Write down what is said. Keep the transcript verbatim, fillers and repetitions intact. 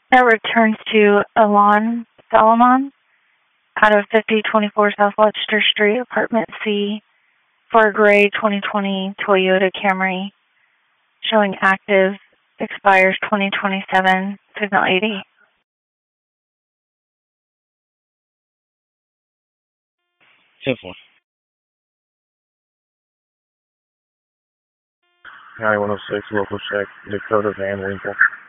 That returns to Alon Solomon out of fifty twenty-four South Leicester Street, Apartment C, for a gray twenty twenty Toyota Camry, showing active, expires twenty twenty-seven, signal eighty. ten four. County one oh six, local check, Dakota Van Winkle.